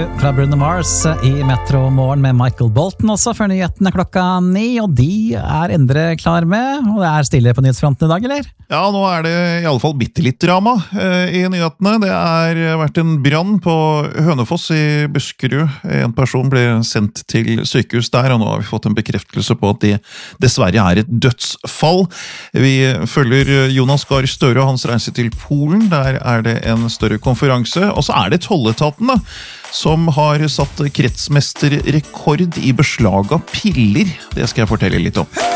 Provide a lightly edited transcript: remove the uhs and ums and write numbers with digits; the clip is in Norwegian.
fra Bruno Mars I Metro Morgen med Michael Bolton også før nyhetene 9, og de Endre klar med, og det stille på nyhetsfronten I dag, eller? Ja, nå det I alle fall bittelitt drama I nyhetene. Det vært en brann på Hønefoss I Buskerud. En person ble sendt til sykehus der, og nå har vi fått en bekreftelse på at det dessverre et dødsfall. Vi følger Jonas Gahr Støre og hans reise til Polen. Der det en større konferanse, og så det tolletaten da, som har satt kretsmesterrekord I beslag av piller. Det skal jeg fortelle litt om.